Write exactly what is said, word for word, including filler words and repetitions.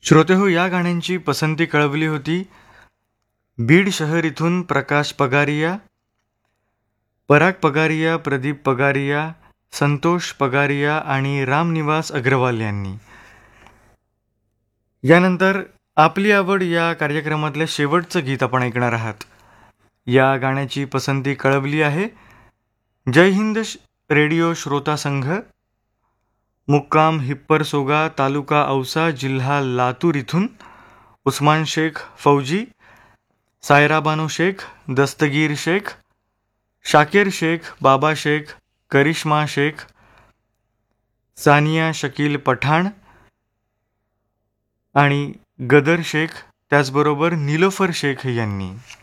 श्रोतेहो, या गाण्यांची पसंती कळवली होती बीड शहर इथून प्रकाश पगारिया, पराग पगारिया, प्रदीप पगारिया, संतोष पगारिया आणि रामनिवास अग्रवाल यांनी. यानंतर आपली आवड या कार्यक्रमातलं शेवटचं गीत आपण ऐकणार आहात. या गाण्याची पसंती कळवली आहे जय हिंद रेडिओ श्रोता संघ, मुक्काम हिप्परसोगा, तालुका औसा, जिल्हा लातूर इथून उस्मान शेख फौजी, सायराबानो शेख, दस्तगीर शेख, शाकीर शेख, बाबा शेख, करिश्मा शेख, सानिया शकील पठाण आणि गदर शेख, त्याचबरोबर निलोफर शेख यांनी.